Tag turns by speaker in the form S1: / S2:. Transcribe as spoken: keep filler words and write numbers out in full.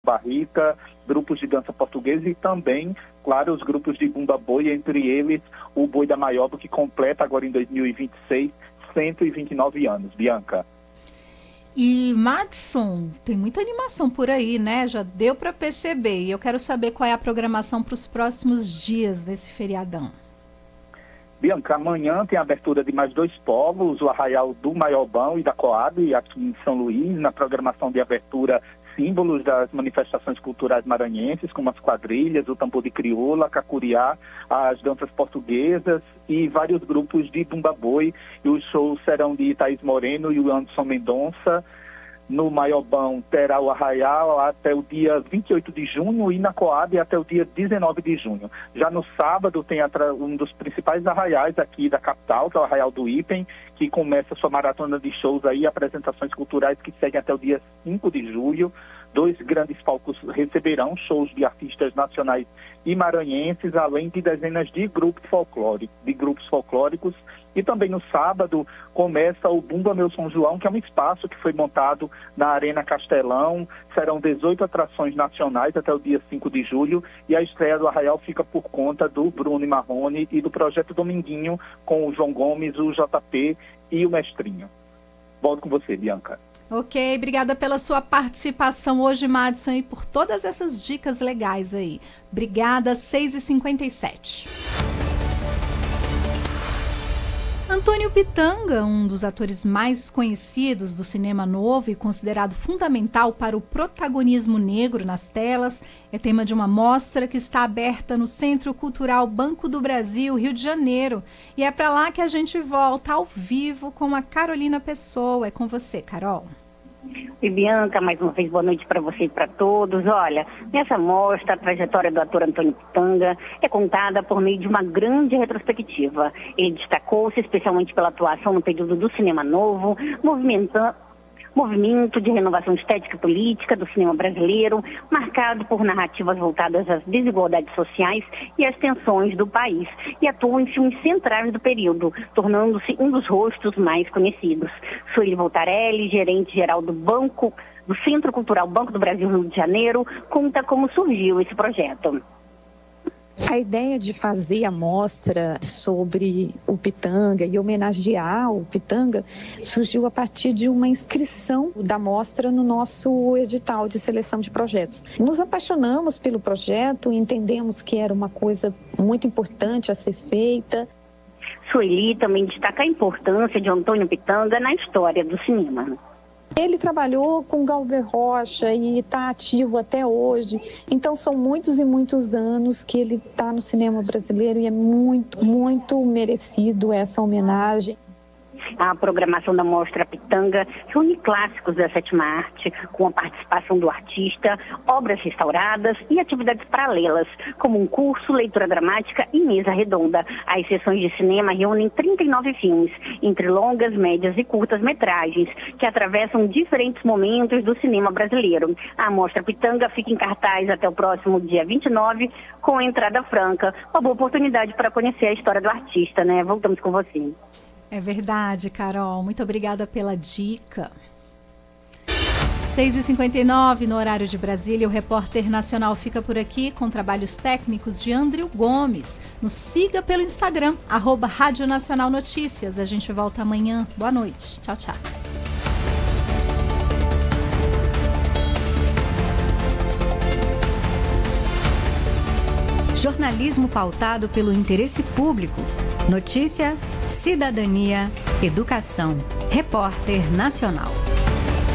S1: barrica, grupos de dança portuguesa e também, claro, os grupos de bumba boi, entre eles o Boi da Maioba, que completa agora em dois mil e vinte e seis cento e vinte e nove anos. Bianca.
S2: E, Madison, tem muita animação por aí, né? Já deu para perceber. E eu quero saber qual é a programação para os próximos dias desse feriadão.
S1: Bianca, amanhã tem a abertura de mais dois polos, o Arraial do Maiobão e da Coab, aqui em São Luís, na programação de abertura, símbolos das manifestações culturais maranhenses, como as quadrilhas, o tambor de crioula, a cacuriá, as danças portuguesas e vários grupos de bumba boi. E os shows serão de Thaís Moreno e o Anderson Mendonça. No Maiobão terá o Arraial até o dia vinte e oito de junho e na Coab até o dia dezenove de junho. Já no sábado tem um dos principais arraiais aqui da capital, que é o Arraial do Ipen, que começa sua maratona de shows aí, apresentações culturais que seguem até o dia cinco de julho. Dois grandes palcos receberão shows de artistas nacionais e maranhenses, além de dezenas de grupos folclóricos, de grupos folclóricos. E também no sábado começa o Bumba Meu São João, que é um espaço que foi montado na Arena Castelão. Serão dezoito atrações nacionais até o dia cinco de julho e a estreia do Arraial fica por conta do Bruno e Marrone e do Projeto Dominguinho com o João Gomes, o J P e o Mestrinho. Volto com você, Bianca.
S2: Ok, obrigada pela sua participação hoje, Madison, e por todas essas dicas legais aí. Obrigada, seis e cinquenta e sete. Antônio Pitanga, um dos atores mais conhecidos do cinema novo e considerado fundamental para o protagonismo negro nas telas, é tema de uma mostra que está aberta no Centro Cultural Banco do Brasil, Rio de Janeiro. E é para lá que a gente volta ao vivo com a Carolina Pessoa. É com você, Carol.
S3: E Bianca, mais uma vez, boa noite para você e para todos. Olha, nessa mostra, a trajetória do ator Antônio Pitanga é contada por meio de uma grande retrospectiva. Ele destacou-se especialmente pela atuação no período do cinema novo, movimentando movimento de renovação estética e política do cinema brasileiro, marcado por narrativas voltadas às desigualdades sociais e às tensões do país, e atuou em filmes centrais do período, tornando-se um dos rostos mais conhecidos. Sueli Voltarelli, gerente-geral do Banco, do Centro Cultural Banco do Brasil, Rio de Janeiro, conta como surgiu esse projeto.
S4: A ideia de fazer a mostra sobre o Pitanga e homenagear o Pitanga surgiu a partir de uma inscrição da mostra no nosso edital de seleção de projetos. Nos apaixonamos pelo projeto e entendemos que era uma coisa muito importante a ser feita.
S3: Sueli também destaca a importância de Antônio Pitanga na história do cinema.
S4: Ele trabalhou com Galber Rocha e está ativo até hoje. Então são muitos e muitos anos que ele está no cinema brasileiro e é muito, muito merecido essa homenagem.
S3: A programação da Mostra Pitanga reúne clássicos da sétima arte, com a participação do artista, obras restauradas e atividades paralelas, como um curso, leitura dramática e mesa redonda. As sessões de cinema reúnem trinta e nove filmes, entre longas, médias e curtas metragens, que atravessam diferentes momentos do cinema brasileiro. A Mostra Pitanga fica em cartaz até o próximo dia vinte e nove, com entrada franca. Uma boa oportunidade para conhecer a história do artista, né? Voltamos com você.
S2: É verdade, Carol. Muito obrigada pela dica. seis e cinquenta e nove no horário de Brasília. O Repórter Nacional fica por aqui com trabalhos técnicos de Andrew Gomes. Nos siga pelo Instagram, arroba Rádio Nacional Notícias. A gente volta amanhã. Boa noite. Tchau, tchau.
S5: Jornalismo pautado pelo interesse público. Notícia, cidadania, educação. Repórter Nacional.